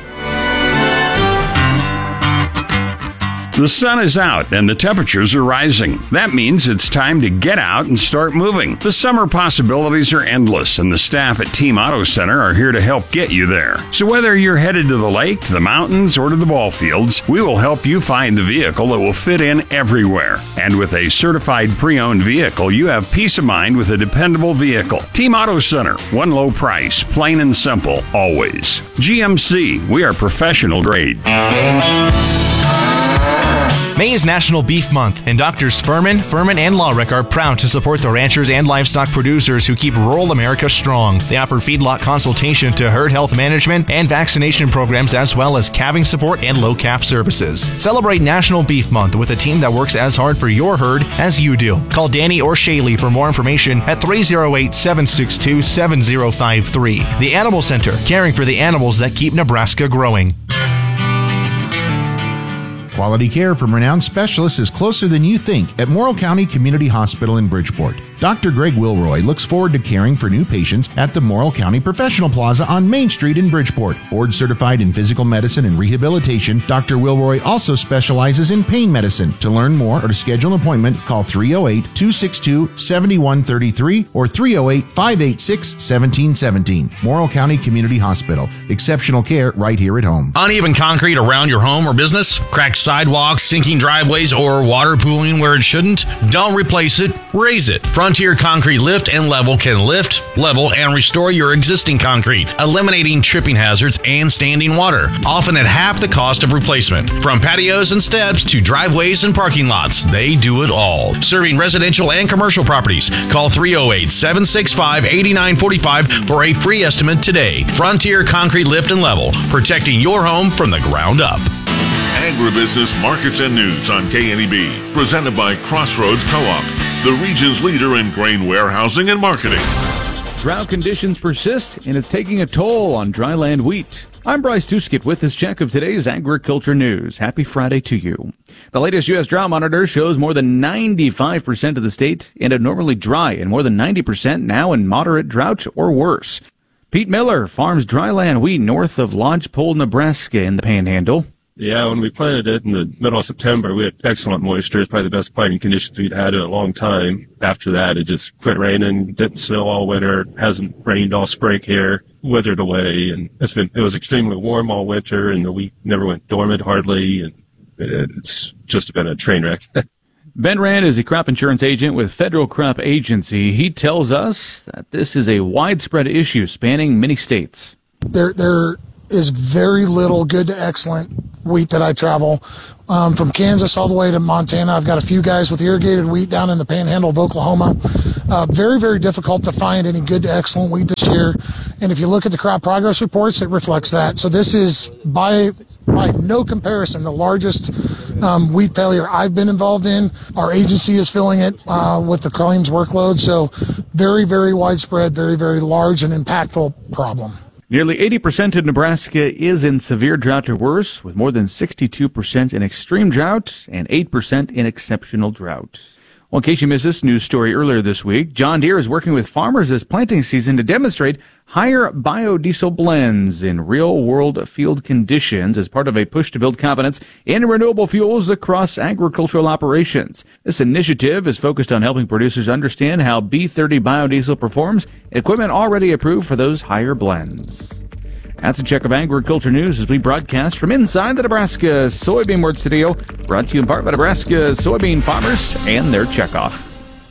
Speaker 13: The sun is out and the temperatures are rising. That means it's time to get out and start moving. The summer possibilities are endless, and the staff at Team Auto Center are here to help get you there. So whether you're headed to the lake, to the mountains, or to the ball fields, we will help you find the vehicle that will fit in everywhere. And with a certified pre-owned vehicle, you have peace of mind with a dependable vehicle. Team Auto Center, one low price, plain and simple, always. G M C, we are professional grade.
Speaker 14: May is National Beef Month, and Doctors Furman, Furman, and Lawrick are proud to support the ranchers and livestock producers who keep rural America strong. They offer feedlot consultation to herd health management and vaccination programs, as well as calving support and low calf services. Celebrate National Beef Month with a team that works as hard for your herd as you do. Call Danny or Shaylee for more information at three oh eight, seven six two, seven oh five three. The Animal Center, caring for the animals that keep Nebraska growing.
Speaker 16: Quality care from renowned specialists is closer than you think at Morrill County Community Hospital in Bridgeport. Doctor Greg Wilroy looks forward to caring for new patients at the Morrill County Professional Plaza on Main Street in Bridgeport. Board certified in physical medicine and rehabilitation, Doctor Wilroy also specializes in pain medicine. To learn more or to schedule an appointment, call three oh eight, two six two, seven one three three or three oh eight, five eight six, one seven one seven. Morrill County Community Hospital. Exceptional care right here at home.
Speaker 17: Uneven concrete around your home or business? Cracked sidewalks, sinking driveways, or water pooling where it shouldn't? Don't replace it, raise it. Frontier Concrete Lift and Level can lift, level, and restore your existing concrete, eliminating tripping hazards and standing water, often at half the cost of replacement. From patios and steps to driveways and parking lots, they do it all. Serving residential and commercial properties. Call three oh eight, seven six five, eight nine four five for a free estimate today. Frontier Concrete Lift and Level, protecting your home from the ground up.
Speaker 19: Agribusiness Markets and News on K N E B, presented by Crossroads Co-op, the region's leader in grain warehousing and marketing.
Speaker 22: Drought conditions persist, and it's taking a toll on dryland wheat.
Speaker 20: I'm Bryce Tuskett with this check of today's agriculture news. Happy Friday to you. The latest U S drought monitor shows more than ninety-five percent of the state in abnormally dry and more than ninety percent now in moderate drought or worse. Pete Miller farms dryland wheat north of Lodgepole, Nebraska in the Panhandle.
Speaker 21: Yeah, when we planted it in the middle of September, we had excellent moisture. It's probably the best planting conditions we'd had in a long time. After that, it just quit raining, didn't snow all winter, hasn't rained all spring here, withered away, and it's been, it was extremely warm all winter, and the wheat never went dormant hardly, and it's just been a train wreck.
Speaker 20: Ben Rand is a crop insurance agent with Federal Crop Agency. He tells us that this is a widespread issue spanning many states.
Speaker 22: There, there is very little good to excellent wheat that I travel um, from Kansas all the way to Montana. I've got a few guys with irrigated wheat down in the Panhandle of Oklahoma. Uh, very, very difficult to find any good to excellent wheat this year. And if you look at the crop progress reports, it reflects that. So this is by by no comparison the largest um, wheat failure I've been involved in. Our agency is filling it uh, with the claims workload. So very, very widespread, very, very large and impactful problem.
Speaker 20: Nearly eighty percent of Nebraska is in severe drought or worse, with more than sixty-two percent in extreme drought and eight percent in exceptional drought. Well, in case you missed this news story earlier this week, John Deere is working with farmers this planting season to demonstrate higher biodiesel blends in real-world field conditions as part of a push to build confidence in renewable fuels across agricultural operations. This initiative is focused on helping producers understand how B thirty biodiesel performs in equipment already approved for those higher blends. That's a check of agriculture news as we broadcast from inside the Nebraska Soybean Board Studio, brought to you in part by Nebraska soybean farmers and their checkoff.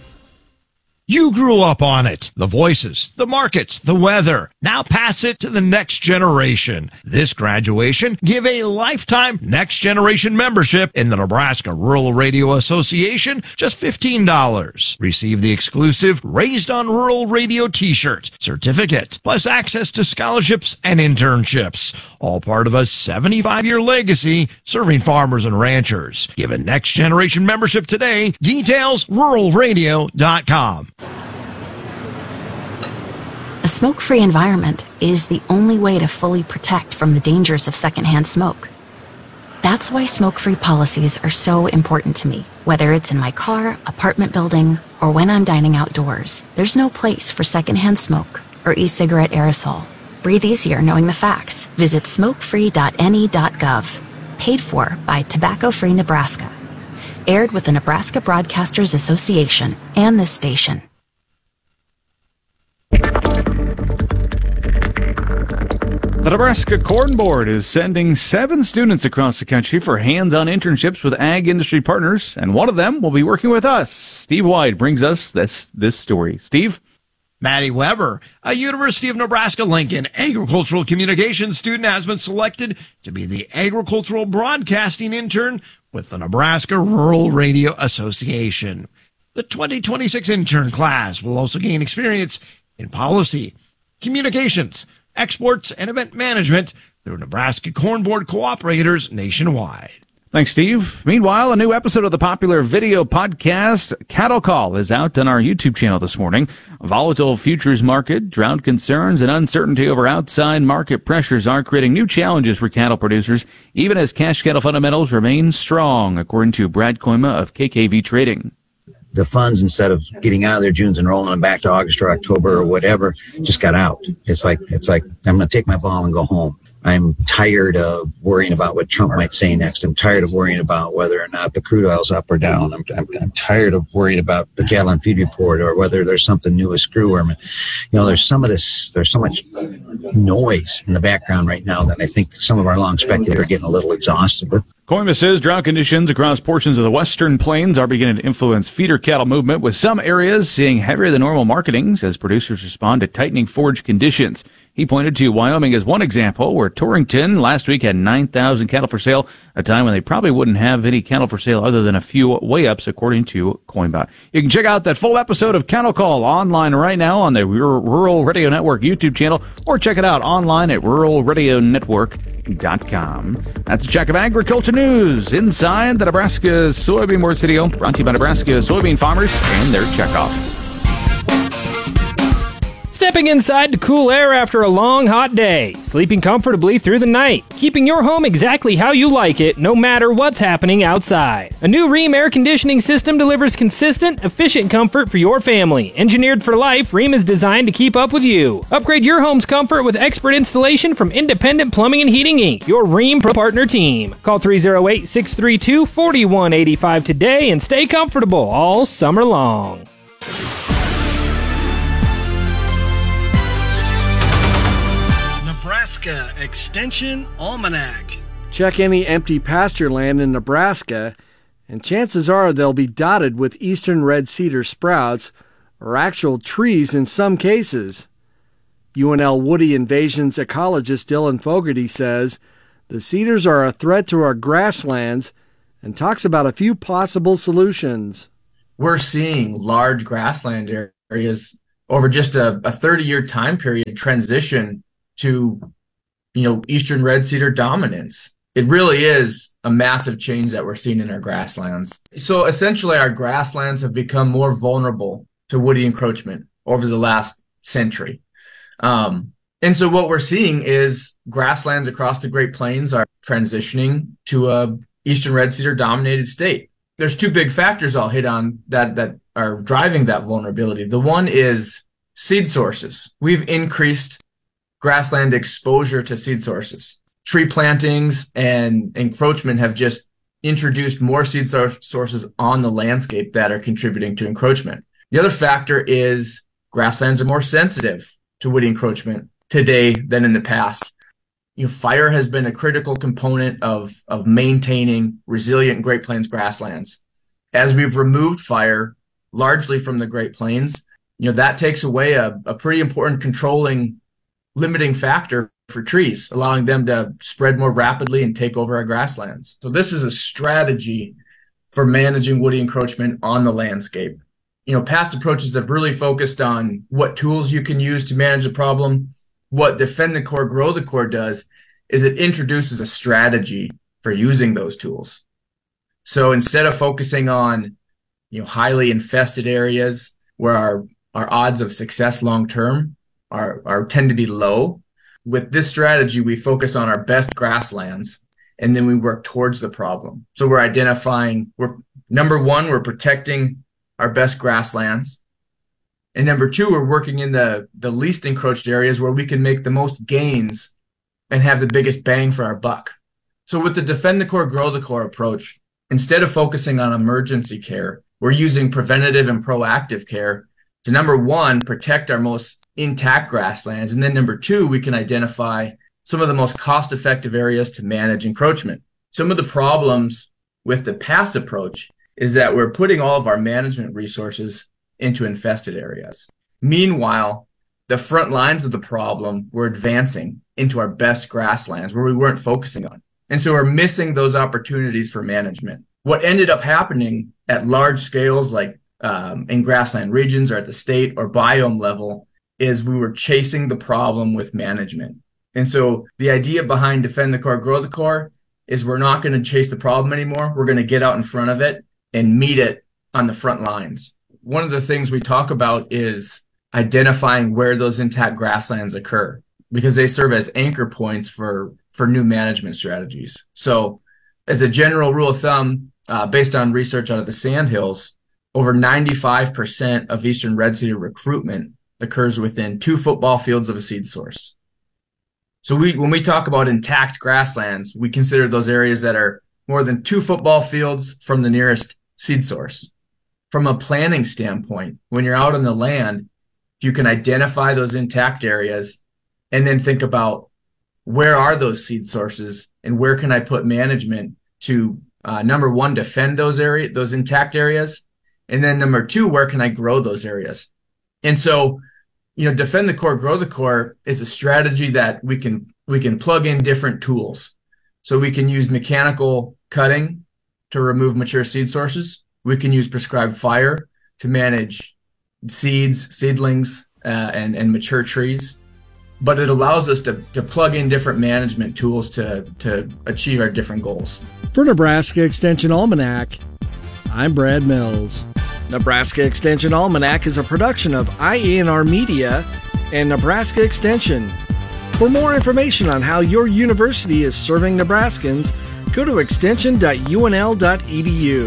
Speaker 24: You grew up on it. The voices, the markets, the weather. Now pass it to the next generation. This graduation, give a lifetime next generation membership in the Nebraska Rural Radio Association, just fifteen dollars. Receive the exclusive Raised on Rural Radio t-shirt, certificate, plus access to scholarships and internships. All part of a seventy-five year legacy serving farmers and ranchers. Give a next generation membership today. Details, rural radio dot com.
Speaker 25: A smoke-free environment is the only way to fully protect from the dangers of secondhand smoke. That's why smoke-free policies are so important to me. Whether it's in my car, apartment building, or when I'm dining outdoors, there's no place for secondhand smoke or e-cigarette aerosol. Breathe easier knowing the facts. Visit smoke free dot N E dot gov. Paid for by Tobacco Free Nebraska. Aired with the Nebraska Broadcasters Association and this station.
Speaker 20: The Nebraska Corn Board is sending seven students across the country for hands-on internships with ag industry partners, and one of them will be working with us. Steve White brings us this this story. Steve?
Speaker 24: Maddie Weber, a University of Nebraska-Lincoln agricultural communications student, has been selected to be the agricultural broadcasting intern with the Nebraska Rural Radio Association. The twenty twenty-six intern class will also gain experience in policy, communications, exports, and event management through Nebraska Corn Board cooperators nationwide.
Speaker 20: Thanks, Steve. Meanwhile, a new episode of the popular video podcast Cattle Call is out on our YouTube channel this morning. A volatile futures market, drought concerns, and uncertainty over outside market pressures are creating new challenges for cattle producers, even as cash cattle fundamentals remain strong, according to Brad Koima of K K V Trading.
Speaker 26: The funds, instead of getting out of their Junes and rolling them back to August or October or whatever, just got out. It's like, it's like, I'm going to take my ball and go home. I'm tired of worrying about what Trump might say next. I'm tired of worrying about whether or not the crude oil's up or down. I'm, I'm, I'm tired of worrying about the cattle and feed report or whether there's something new with screwworm. You know, there's some of this, there's so much noise in the background right now that I think some of our long speculators are getting a little exhausted with.
Speaker 20: Koima says drought conditions across portions of the western plains are beginning to influence feeder cattle movement, with some areas seeing heavier than normal marketings as producers respond to tightening forage conditions. He pointed to Wyoming as one example, where Torrington last week had nine thousand cattle for sale, a time when they probably wouldn't have any cattle for sale other than a few weigh-ups, according to Koima. You can check out that full episode of Cattle Call online right now on the Rural Radio Network YouTube channel, or check it out online at rural radio network dot com. That's a check of agriculture news inside the Nebraska Soybean Board Studio, brought to you by Nebraska soybean farmers and their checkoff.
Speaker 1: stepping inside to cool air after a long, hot day, sleeping comfortably through the night, keeping your home exactly how you like it, no matter what's happening outside. A new Rheem air conditioning system delivers consistent, efficient comfort for your family. Engineered for life, Rheem is designed to keep up with you. Upgrade your home's comfort with expert installation from Independent Plumbing and Heating, Incorporated, your Rheem Pro Partner team. Call three oh eight, six three two, four one eight five today and stay comfortable all summer long.
Speaker 3: Nebraska Extension Almanac.
Speaker 4: Check any empty pasture land in Nebraska, and chances are they'll be dotted with eastern red cedar sprouts, or actual trees in some cases. U N L Woody Invasions ecologist Dylan Fogarty says the cedars are a threat to our grasslands and talks about a few possible solutions.
Speaker 5: We're seeing large grassland areas over just a, a thirty-year time period transition to, you know, eastern red cedar dominance. It really is a massive change that we're seeing in our grasslands. So essentially our grasslands have become more vulnerable to woody encroachment over the last century. Um, and so what we're seeing is grasslands across the Great Plains are transitioning to a eastern red cedar dominated state. There's two big factors I'll hit on that, that are driving that vulnerability. The one is seed sources. We've increased grassland exposure to seed sources. Tree plantings and encroachment have just introduced more seed sources on the landscape that are contributing to encroachment. The other factor is grasslands are more sensitive to woody encroachment today than in the past. You know, fire has been a critical component of, of maintaining resilient Great Plains grasslands. As we've removed fire largely from the Great Plains, you know, that takes away a, a pretty important controlling, limiting factor for trees, allowing them to spread more rapidly and take over our grasslands. So this is a strategy for managing woody encroachment on the landscape. You know, past approaches have really focused on what tools you can use to manage the problem. What Defend the Core, Grow the Core does is it introduces a strategy for using those tools. So instead of focusing on, you know, highly infested areas where our, our odds of success long-term are, are tend to be low, with this strategy, we focus on our best grasslands and then we work towards the problem. So we're identifying, we're number one, we're protecting our best grasslands. And number two, we're working in the, the least encroached areas where we can make the most gains and have the biggest bang for our buck. So with the Defend the Core, Grow the Core approach, instead of focusing on emergency care, we're using preventative and proactive care to, number one, protect our most intact grasslands. And then number two, we can identify some of the most cost-effective areas to manage encroachment. Some of the problems with the past approach is that we're putting all of our management resources into infested areas. Meanwhile, the front lines of the problem were advancing into our best grasslands where we weren't focusing on. And so we're missing those opportunities for management. What ended up happening at large scales, like um, in grassland regions or at the state or biome level, is we were chasing the problem with management. And so the idea behind Defend the Core, Grow the Core is we're not going to chase the problem anymore. We're going to get out in front of it and meet it on the front lines. One of the things we talk about is identifying where those intact grasslands occur because they serve as anchor points for, for new management strategies. So as a general rule of thumb, uh, based on research out of the Sandhills, over ninety-five percent of eastern red cedar recruitment occurs within two football fields of a seed source. So we, when we talk about intact grasslands, we consider those areas that are more than two football fields from the nearest seed source. From a planning standpoint, when you're out on the land, if you can identify those intact areas and then think about where are those seed sources and where can I put management to, uh, number one, defend those area, those intact areas. And then number two, where can I grow those areas? And so, you know, Defend the Core, Grow the Core is a strategy that we can, we can plug in different tools. So we can use mechanical cutting to remove mature seed sources. We can use prescribed fire to manage seeds, seedlings, uh, and, and mature trees. But it allows us to, to plug in different management tools to, to achieve our different goals.
Speaker 4: For Nebraska Extension Almanac, I'm Brad Mills. Nebraska Extension Almanac is a production of I A N R Media and Nebraska Extension. For more information on how your university is serving Nebraskans, go to extension dot u n l dot e d u.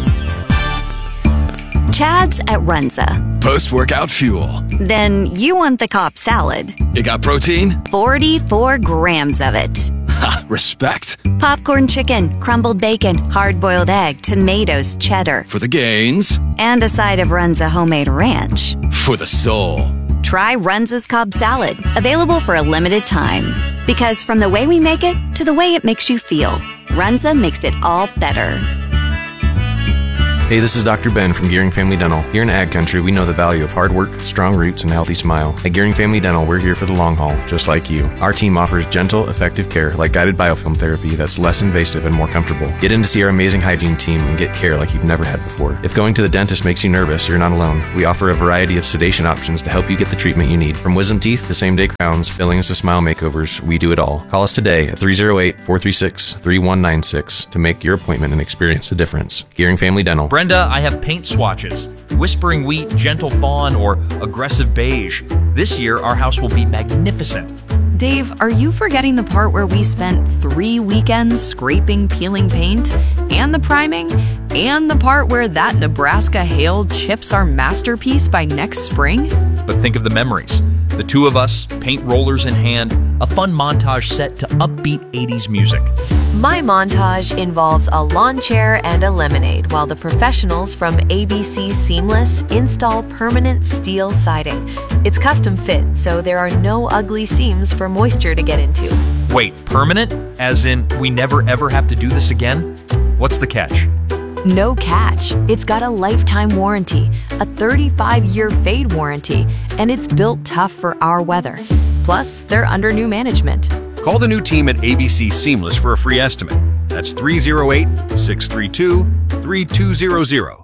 Speaker 6: Chad's at Runza.
Speaker 8: Post-workout fuel.
Speaker 6: Then you want the Cobb salad.
Speaker 8: It got protein?
Speaker 6: forty-four grams of it.
Speaker 8: Ha, respect.
Speaker 6: Popcorn chicken, crumbled bacon, hard-boiled egg, tomatoes, cheddar.
Speaker 8: For the gains.
Speaker 6: And a side of Runza homemade ranch.
Speaker 8: For the soul.
Speaker 6: Try Runza's Cobb salad, available for a limited time. Because from the way we make it to the way it makes you feel, Runza makes it all better.
Speaker 9: Hey, this is Doctor Ben from Gearing Family Dental. Here in Ag Country, we know the value of hard work, strong roots, and a healthy smile. At Gearing Family Dental, we're here for the long haul, just like you. Our team offers gentle, effective care like guided biofilm therapy that's less invasive and more comfortable. Get in to see our amazing hygiene team and get care like you've never had before. If going to the dentist makes you nervous, you're not alone. We offer a variety of sedation options to help you get the treatment you need. From wisdom teeth to same-day crowns, fillings to smile makeovers, we do it all. Call us today at three oh eight, four three six, three one nine six to make your appointment and experience the difference. Gearing Family Dental.
Speaker 10: Brenda, I have paint swatches. Whispering Wheat, Gentle Fawn, or Aggressive Beige. This year, our house will be magnificent.
Speaker 12: Dave, are you forgetting the part where we spent three weekends scraping, peeling paint, and the priming, and the part where that Nebraska hail chips our masterpiece by next spring?
Speaker 10: But think of the memories. The two of us, paint rollers in hand, a fun montage set to upbeat eighties music.
Speaker 18: My montage involves a lawn chair and a lemonade while the professionals from A B C Seamless install permanent steel siding. It's custom fit, so there are no ugly seams for moisture to get into.
Speaker 10: Wait, permanent? As in, we never ever have to do this again? What's the catch?
Speaker 18: No catch. It's got a lifetime warranty, a thirty-five year fade warranty, and it's built tough for our weather. Plus, they're under new management.
Speaker 27: Call the new team at A B C Seamless for a free estimate. That's three oh eight, six three two, three two zero zero.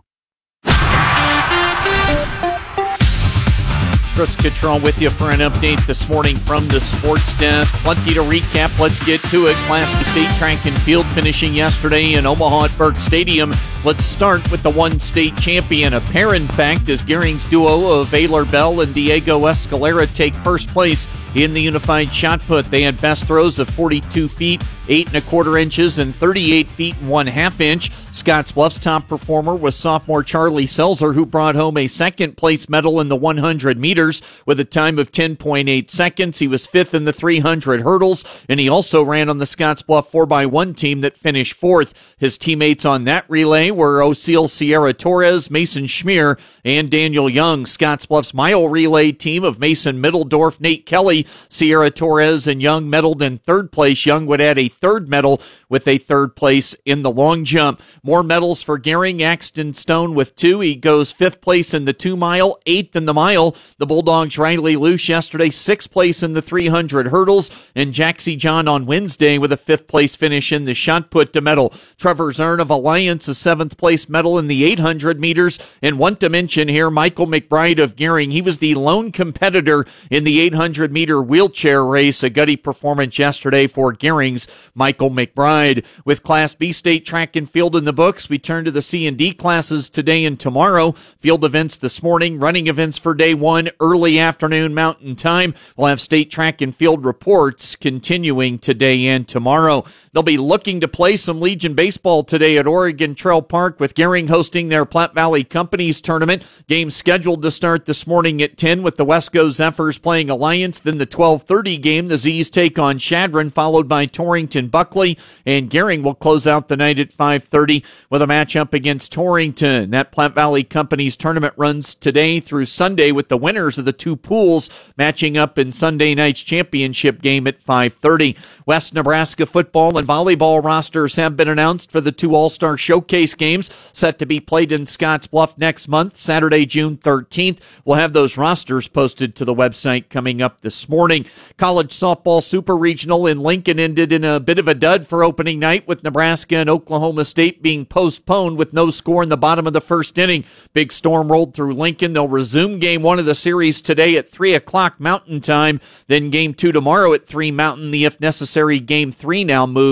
Speaker 28: Chris Catron with you for an update this morning from the sports desk. Plenty to recap. Let's get to it. Class B State Track and Field finishing yesterday in Omaha at Burke Stadium. Let's start with the one state champion. A pair, in fact, as Gearing's duo of Ayler Bell and Diego Escalera take first place in the unified shot put. They had best throws of forty-two feet, eight and a quarter inches, and thirty-eight feet and one half inch. Scotts Bluff's top performer was sophomore Charlie Selzer, who brought home a second place medal in the one hundred meters with a time of ten point eight seconds. He was fifth in the three hundred hurdles, and he also ran on the Scotts Bluff four by one team that finished fourth. His teammates on that relay were Osil Sierra Torres, Mason Schmier, and Daniel Young. Scotts Bluff's mile relay team of Mason Middledorf, Nate Kelly, Sierra Torres, and Young medaled in third place. Young would add a third medal with a third place in the long jump. More medals for Gearing. Axton Stone with two. He goes fifth place in the two mile, eighth in the mile. The Bulldogs' Riley Luce yesterday, sixth place in the three hundred hurdles, and Jaxie John on Wednesday with a fifth place finish in the shot put to medal. Trevor Zern of Alliance, a seventh place medal in the eight hundred meters. And one to mention here, Michael McBride of Gearing. He was the lone competitor in the eight hundred meter wheelchair race. A gutty performance yesterday for Gearing's Michael McBride. With Class B State Track and Field in the books, we turn to the C and D classes today and tomorrow. Field events this morning, running events for day one, early afternoon Mountain Time. We'll have State Track and Field reports continuing today and tomorrow. They'll be looking to play some Legion baseball today at Oregon Trail Park, with Gearing hosting their Platte Valley Companies tournament. Game scheduled to start this morning at ten with the Wesco Zephyrs playing Alliance. Then the twelve thirty game, the Z's take on Chadron, followed by Torrington Buckley, and Gearing will close out the night at five thirty with a matchup against Torrington. That Platte Valley Companies tournament runs today through Sunday, with the winners of the two pools matching up in Sunday night's championship game at five thirty. West Nebraska football and volleyball rosters have been announced for the two All-Star Showcase games set to be played in Scotts Bluff next month, Saturday, June thirteenth. We'll have those rosters posted to the website coming up this morning. College softball super regional in Lincoln ended in a bit of a dud for opening night, with Nebraska and Oklahoma State being postponed with no score in the bottom of the first inning. Big storm rolled through Lincoln. They'll resume game one of the series today at three o'clock Mountain Time. Then game two tomorrow at three Mountain. The if necessary game three now moved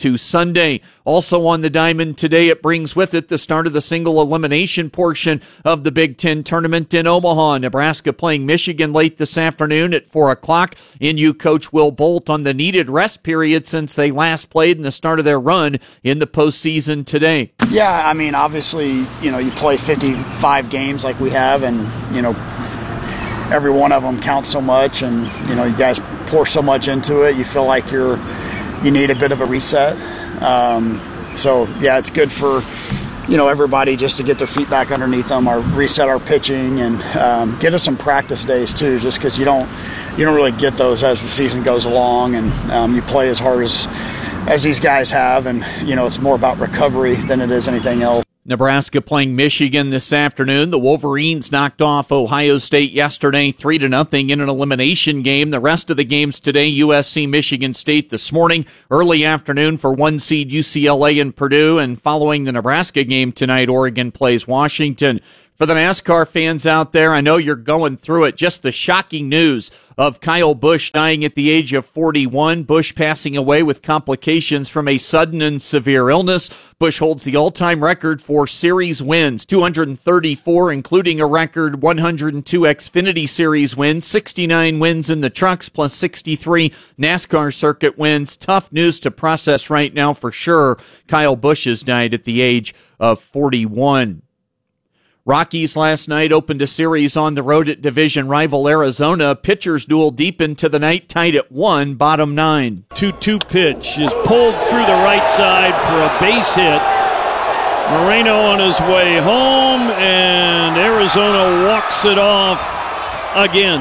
Speaker 28: to Sunday. Also on the diamond today, it brings with it the start of the single elimination portion of the Big Ten tournament in Omaha. Nebraska playing Michigan late this afternoon at four o'clock. N U coach Will Bolt on the needed rest period since they last played in the start of their run in the postseason today.
Speaker 2: Yeah, I mean, obviously, you know, you play fifty-five games like we have, and, you know, every one of them counts so much, and, you know, you guys pour so much into it. You feel like you're, you need a bit of a reset. Um, so, yeah, it's good for, you know, everybody just to get their feet back underneath them, or reset our pitching, and um, get us some practice days too, just because you don't, you don't really get those as the season goes along, and um, you play as hard as, as these guys have, and, you know, it's more about recovery than it is anything else.
Speaker 28: Nebraska playing Michigan this afternoon. The Wolverines knocked off Ohio State yesterday three to nothing in an elimination game. The rest of the games today, U S C Michigan State this morning, early afternoon for one seed U C L A and Purdue, and following the Nebraska game tonight, Oregon plays Washington. For the NASCAR fans out there, I know you're going through it. Just the shocking news of Kyle Busch dying at the age of forty-one. Busch passing away with complications from a sudden and severe illness. Busch holds the all-time record for series wins, two hundred thirty-four, including a record one hundred two Xfinity Series wins, sixty-nine wins in the trucks, plus sixty-three NASCAR circuit wins. Tough news to process right now for sure. Kyle Busch has died at the age of forty-one. Rockies last night opened a series on the road at division rival Arizona. Pitchers duel deep into the night, tied at one, bottom nine.
Speaker 7: two two pitch is pulled through the right side for a base hit. Moreno on his way home, and Arizona walks it off again.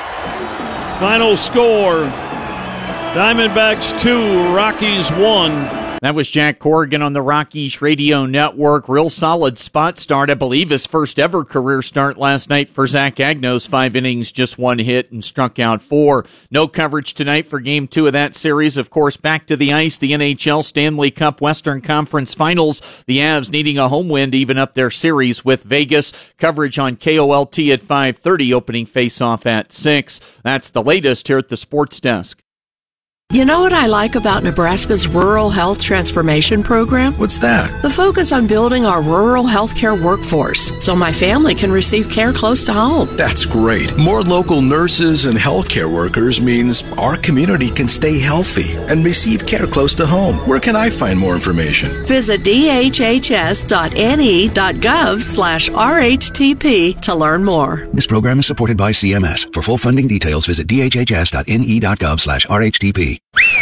Speaker 7: Final score, Diamondbacks two, Rockies one.
Speaker 28: That was Jack Corrigan on the Rockies Radio Network. Real solid spot start. I believe his first ever career start last night for Zach Agnos. Five innings, just one hit, and struck out four. No coverage tonight for game two of that series. Of course, back to the ice, the N H L Stanley Cup Western Conference Finals. The Avs needing a home win to even up their series with Vegas. Coverage on K O L T at five thirty, opening face-off at six. That's the latest here at the Sports Desk.
Speaker 11: You know what I like about Nebraska's Rural Health Transformation Program?
Speaker 8: What's that?
Speaker 11: The focus on building our rural healthcare workforce so my family can receive care close to home.
Speaker 8: That's great. More local nurses and healthcare workers means our community can stay healthy and receive care close to home. Where can I find more information?
Speaker 11: Visit d h h s dot n e dot gov slash r h t p to learn more.
Speaker 13: This program is supported by C M S. For full funding details, visit d h h s dot n e dot gov slash r h t p.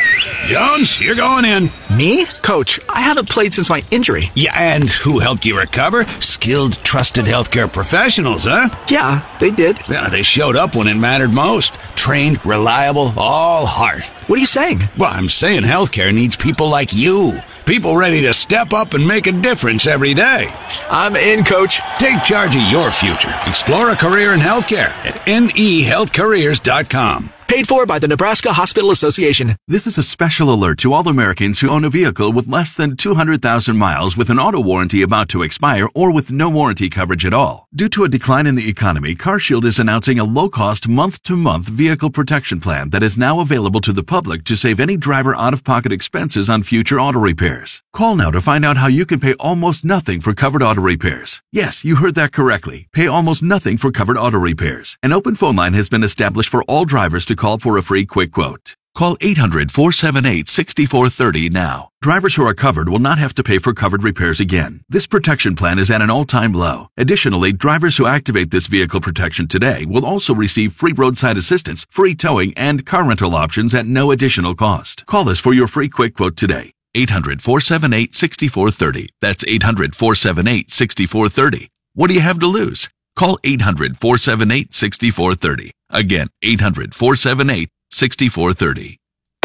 Speaker 27: Jones, you're going in.
Speaker 14: Me? Coach, I haven't played since my injury.
Speaker 27: Yeah, and who helped you recover? Skilled, trusted healthcare professionals, huh?
Speaker 14: Yeah, they did.
Speaker 27: Yeah, they showed up when it mattered most. Trained, reliable, all heart.
Speaker 14: What are you saying?
Speaker 27: Well, I'm saying healthcare needs people like you. People ready to step up and make a difference every day.
Speaker 14: I'm in, Coach.
Speaker 27: Take charge of your future. Explore a career in healthcare at n e health careers dot com.
Speaker 14: Paid for by the Nebraska Hospital Association.
Speaker 15: This is a special alert to all Americans who own a vehicle with less than two hundred thousand miles with an auto warranty about to expire or with no warranty coverage at all. Due to a decline in the economy, CarShield is announcing a low-cost month-to-month vehicle protection plan that is now available to the public to save any driver out-of-pocket expenses on future auto repairs. Call now to find out how you can pay almost nothing for covered auto repairs. Yes, you heard that correctly. Pay almost nothing for covered auto repairs. An open phone line has been established for all drivers to call for a free quick quote. Call eight hundred, four seven eight, six four three zero now. Drivers who are covered will not have to pay for covered repairs again. This protection plan is at an all-time low. Additionally, drivers who activate this vehicle protection today will also receive free roadside assistance, free towing, and car rental options at no additional cost. Call us for your free quick quote today. eight hundred, four seven eight, six four three zero. That's eight hundred, four seven eight, six four three zero. What do you have to lose? Call eight hundred, four seven eight, six four three zero. Again, eight hundred, four seven eight, six four three zero.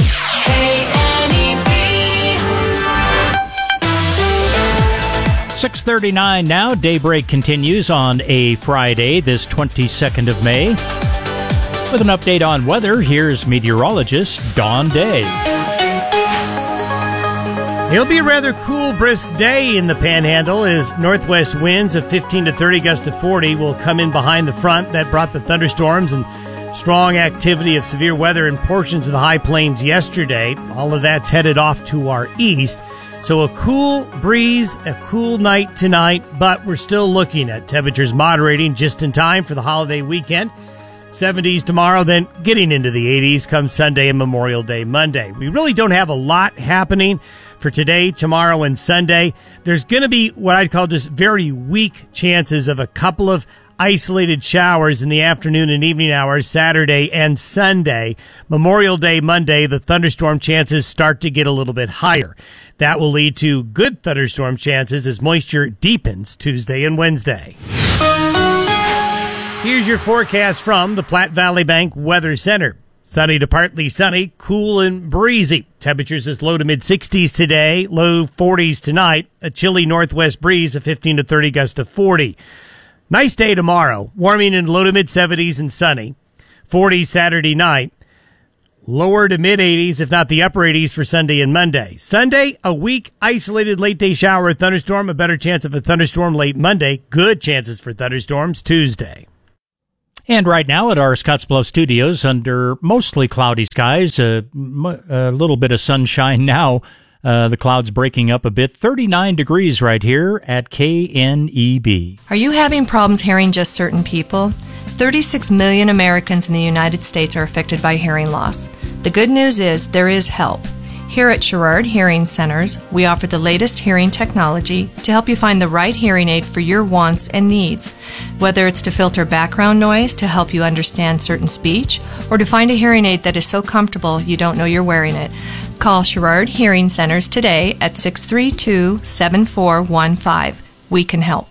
Speaker 16: six thirty-nine now. Daybreak continues on a Friday, this twenty-second of May. With an update on weather, here's meteorologist Dawn Day.
Speaker 23: It'll be a rather cool, brisk day in the Panhandle as northwest winds of fifteen to thirty, gusts to forty will come in behind the front that brought the thunderstorms, and Strong activity of severe weather in portions of the high plains yesterday. All of that's headed off to our east. So a cool breeze, a cool night tonight, but we're still looking at temperatures moderating just in time for the holiday weekend. seventies tomorrow, then getting into the eighties come Sunday and Memorial Day Monday. We really don't have a lot happening for today, tomorrow, and Sunday. There's going to be what I'd call just very weak chances of a couple of isolated showers in the afternoon and evening hours Saturday and Sunday. Memorial Day Monday, the thunderstorm chances start to get a little bit higher. That will lead to good thunderstorm chances as moisture deepens Tuesday and Wednesday. Here's your forecast from the Platte Valley Bank Weather Center. Sunny to partly sunny, cool and breezy. Temperatures as low to mid-sixties today, low forties tonight. A chilly northwest breeze of fifteen to thirty, gust of forty. Nice day tomorrow, warming in low to mid-seventies and sunny. forty Saturday night. Lower to mid-eighties, if not the upper eighties for Sunday and Monday. Sunday, a weak, isolated late-day shower or thunderstorm. A better chance of a thunderstorm late Monday. Good chances for thunderstorms Tuesday.
Speaker 16: And right now at our Scottsbluff studios, under mostly cloudy skies, a, a little bit of sunshine now. Uh, the clouds breaking up a bit. thirty-nine degrees right here at K N E B.
Speaker 17: Are you having problems hearing just certain people? thirty-six million Americans in the United States are affected by hearing loss. The good news is there is help. Here at Sherrard Hearing Centers, we offer the latest hearing technology to help you find the right hearing aid for your wants and needs. Whether it's to filter background noise to help you understand certain speech, or to find a hearing aid that is so comfortable you don't know you're wearing it. Call Sherrard Hearing Centers today at six three two, seven four one five. We can help.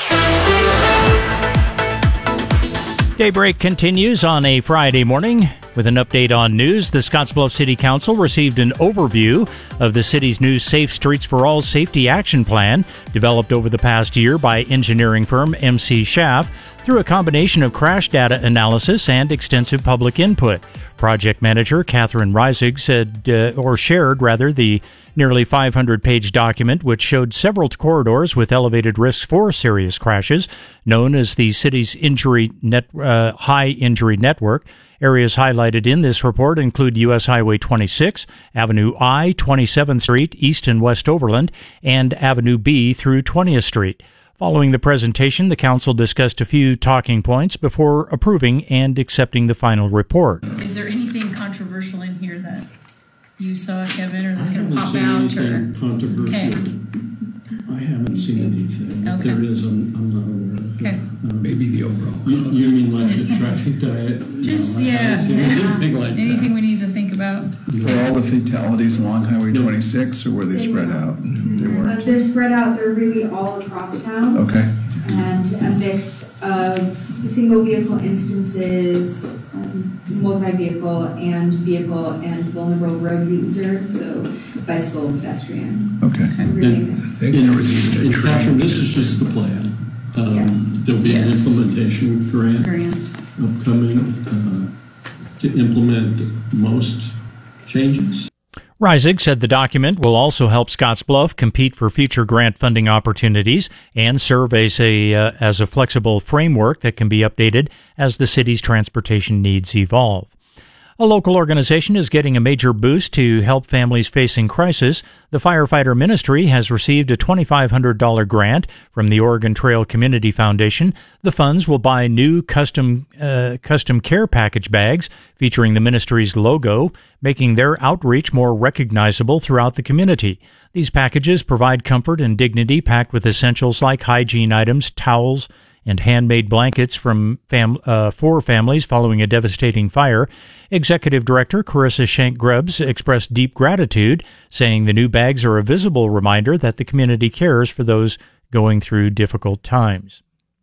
Speaker 16: Daybreak continues on a Friday morning with an update on news. The Scottsbluff City Council received an overview of the city's new Safe Streets for All Safety Action Plan, developed over the past year by engineering firm M C Schaff through a combination of crash data analysis and extensive public input. Project manager Catherine Reisig said, uh, or shared rather, the nearly five hundred page document, which showed several corridors with elevated risks for serious crashes, known as the city's injury net, uh, high injury network. Areas highlighted in this report include U S Highway twenty-six, Avenue I, twenty-seventh Street, East and West Overland, and Avenue B through twentieth Street. Following the presentation, the council discussed a few talking points before approving and accepting the final report.
Speaker 19: Is there anything controversial in here that you saw, Kevin, or that's going to pop out? Or
Speaker 20: Controversial.
Speaker 19: Okay.
Speaker 20: I haven't seen anything.
Speaker 19: Okay.
Speaker 20: If there is, I'm, I'm not aware of.
Speaker 19: Okay.
Speaker 20: Um, Maybe the overall. You, you mean like the traffic diet?
Speaker 19: Just,
Speaker 20: no, I
Speaker 19: yeah,
Speaker 20: haven't seen anything like
Speaker 19: anything
Speaker 20: that.
Speaker 19: we need to think about.
Speaker 21: Were all the fatalities along Highway twenty-six, or were they spread out? They
Speaker 22: Uh,
Speaker 21: weren't.
Speaker 22: they're spread out. They're really all across town.
Speaker 21: Okay.
Speaker 22: And a mix of single vehicle instances, um, multi-vehicle and vehicle and vulnerable road user, so bicycle, pedestrian.
Speaker 21: Okay.
Speaker 22: Really
Speaker 20: And,
Speaker 22: mixed.
Speaker 20: and, and Catherine, this is just the plan. Um,
Speaker 22: Yes.
Speaker 20: There'll be
Speaker 19: Yes.
Speaker 20: an implementation grant,
Speaker 19: Grant.
Speaker 20: upcoming uh, to implement most changes.
Speaker 16: Reisig said the document will also help Scottsbluff compete for future grant funding opportunities and serve as a, uh, as a flexible framework that can be updated as the city's transportation needs evolve. A local organization is getting a major boost to help families facing crisis. The Firefighter Ministry has received a twenty-five hundred dollars grant from the Oregon Trail Community Foundation. The funds will buy new custom uh, custom care package bags featuring the ministry's logo, making their outreach more recognizable throughout the community. These packages provide comfort and dignity, packed with essentials like hygiene items, towels, and handmade blankets from fam- uh, for families following a devastating fire. Executive Director Carissa Shank-Grubbs expressed deep gratitude, saying the new bags are a visible reminder that the community cares for those going through difficult times.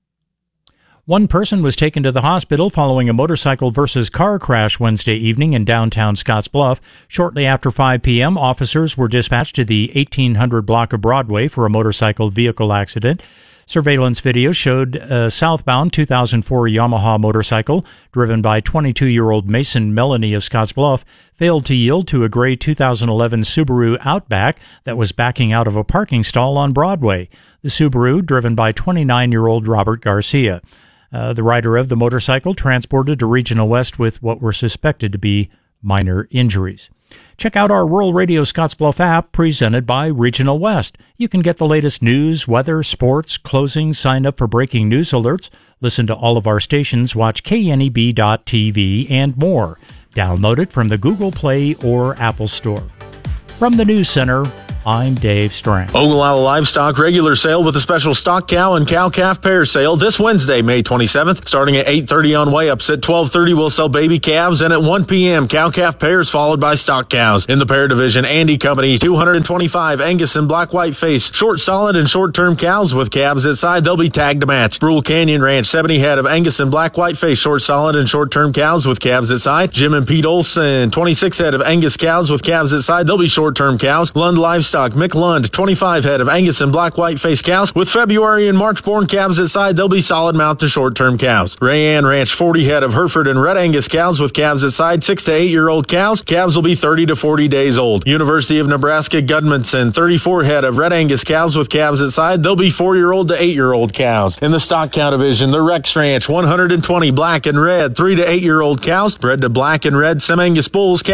Speaker 16: One person was taken to the hospital following a motorcycle versus car crash Wednesday evening in downtown Scottsbluff. Shortly after five p.m., officers were dispatched to the eighteen hundred block of Broadway for a motorcycle vehicle accident. Surveillance video showed a southbound two thousand four Yamaha motorcycle driven by twenty-two-year-old Mason Melanie of Scottsbluff failed to yield to a gray two thousand eleven Subaru Outback that was backing out of a parking stall on Broadway. The Subaru, driven by twenty-nine-year-old Robert Garcia. Uh, the rider of the motorcycle transported to Regional West with what were suspected to be minor injuries. Check out our Rural Radio Scottsbluff app presented by Regional West. You can get the latest news, weather, sports, closing, sign up for breaking news alerts, listen to all of our stations, watch K N E B dot T V, and more. Download it from the Google Play or Apple Store. From the News Center, I'm Dave Strang.
Speaker 1: Ogallala Livestock regular sale with a special stock cow and cow-calf pair sale this Wednesday, May twenty-seventh. Starting at eight thirty on weigh-ups. At twelve thirty, we'll sell baby calves, and at one p.m., cow-calf pairs followed by stock cows. In the pair division, Andy Company, two hundred twenty-five Angus and black-white face, short, solid, and short-term cows with calves at side. They'll be tagged to match. Brule Canyon Ranch, seventy head of Angus and black-white face, short, solid, and short-term cows with calves at side. Jim and Pete Olson, twenty-six head of Angus cows with calves at side. They'll be short-term cows. Lund Livestock, Mick Lund, twenty-five head of Angus and black-white face cows with February and March born calves at side. They'll be solid mount to short-term cows. Rayanne Ranch, forty head of Hereford and Red Angus cows with calves at side. Six to eight-year-old cows. Calves will be thirty to forty days old. University of Nebraska Gudmundson, thirty-four head of Red Angus cows with calves at side. They'll be four-year-old to eight-year-old cows. In the stock cow division, the Rex Ranch, one hundred twenty black and red, three to eight-year-old cows bred to black and red Sem Angus bulls.